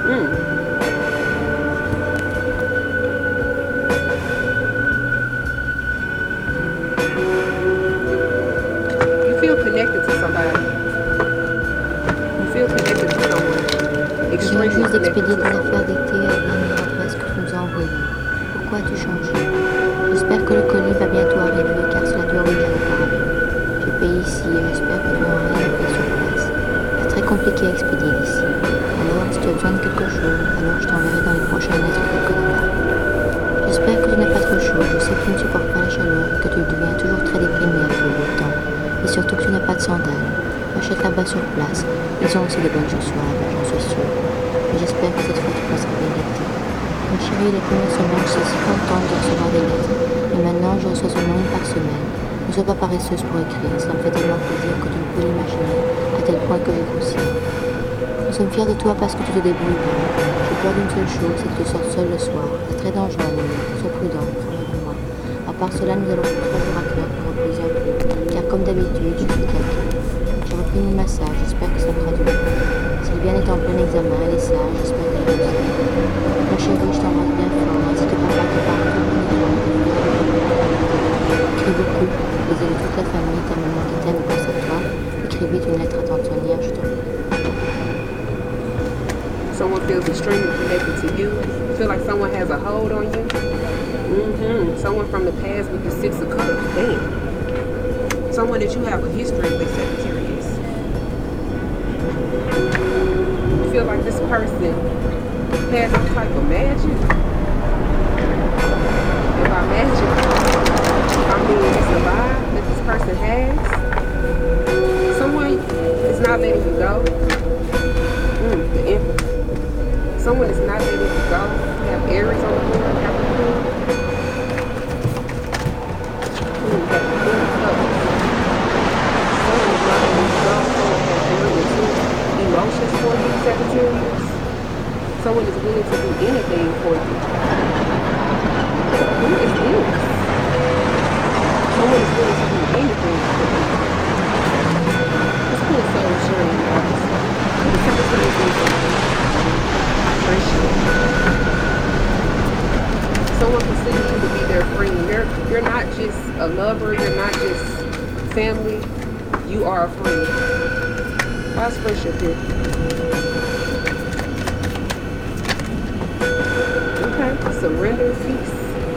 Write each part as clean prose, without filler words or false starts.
Mm. You feel connected to somebody. You feel connected to someone. Je viens Extremely juste connected d'expédier to des affaires someone. d'été à la dernière adresse que tu nous as envoyée. Pourquoi as-tu changé? J'espère que le colis va bientôt arriver car cela dure déjà de parler. J'ai payé ici et j'espère que tu n'auras rien à payer sur place. C'est très compliqué à expédier d'ici. Alors, si tu as besoin de quelque chose, alors je t'enverrai dans les prochaines lettres quelques détails. J'espère que tu n'as pas trop chaud. Je sais que tu ne supportes pas la chaleur et que tu deviens toujours très déprimé avec le beau temps. Et surtout que tu n'as pas de sandales. Achète là-bas sur place. Ils ont aussi des bonnes chaussures là-bas, j'en suis sûre. Mais j'espère que cette fois tu passeras bien l'été. Ma chérie, les premières semaines, je suis si contente de recevoir des lettres. Et maintenant, je reçois seulement une par semaine. Ne sois pas paresseuse pour écrire. Cela me fait tellement plaisir que tu ne peux l'imaginer, à tel point que j'ai grossi. Nous sommes fiers de toi parce que tu te débrouilles bien. J'ai peur d'une seule chose, c'est que tu sortes seul le soir. C'est très dangereux à New York. Sois prudent, travaille avec moi. À part cela, nous allons faire 3 jours à Clark pour reposer un peu. Car comme d'habitude, je suis claquée. J'ai repris mon massage, j'espère que ça fera du bien. Sylviane est en plein examen, elle est sage, j'espère qu'elle est aussi. Ma chérie, je t'embrasse bien fort, ainsi que papa qui parle tout le monde. Écris beaucoup, les de toute la famille, ta maman qui t'aime et pense à toi. Écris vite une lettre à tante Sonia, je t'en prie. Someone feels extremely connected to you. You feel like someone has a hold on you. Someone from the past with the Six of Cups. Damn. Someone that you have a history with, Sagittarius. You feel like this person has some type of magic. And by magic, I mean it's a vibe that this person has. Someone is not letting you go. The Emperor. Someone is not letting you go. You have Aries on the board, Capricorn. Someone is not letting you go. Someone has very emotions for you, Sagittarius. Someone is willing to do anything for you. Who is this? Someone is willing to do anything for you. Let's put a soul sharing, guys. Who is Sagittarius? Someone considers you to be their friend. You're not just a lover. You're not just family. You are a friend. How's friendship here? Okay. Surrender, peace.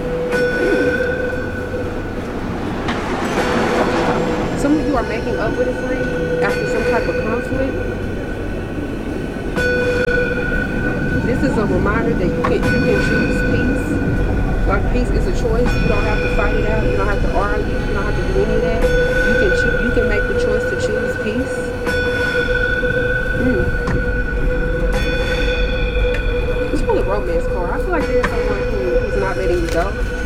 Some of you are making up with a friend after some type of conflict. This is a reminder that you can choose peace. Like peace is a choice. You don't have to fight it out. You don't have to argue. You don't have to do any of that. You can make the choice to choose peace. Let's pull a romance card. I feel like there's someone who's not letting you go.